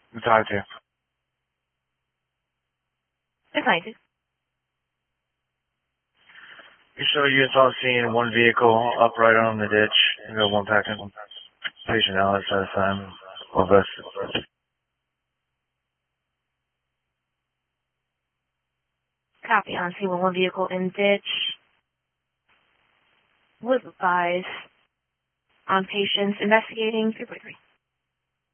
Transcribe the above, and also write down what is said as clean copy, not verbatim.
Talk to you. Excited. You show you saw seeing one vehicle upright on the ditch. You got one patient out at a time. Well vested. Copy on C11 vehicle in ditch. Would advise on patients investigating 343.